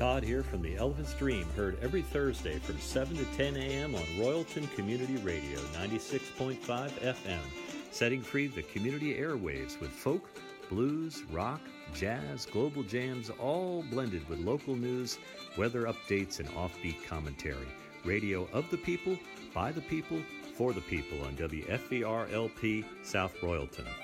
Todd here from the Elvis Dream, heard every Thursday from 7 to 10 a.m. on Royalton Community Radio, 96.5 FM, setting free the community airwaves with folk, blues, rock, jazz, global jams, all blended with local news, weather updates, and offbeat commentary. Radio of the people, by the people, for the people on WFVR-LP South Royalton.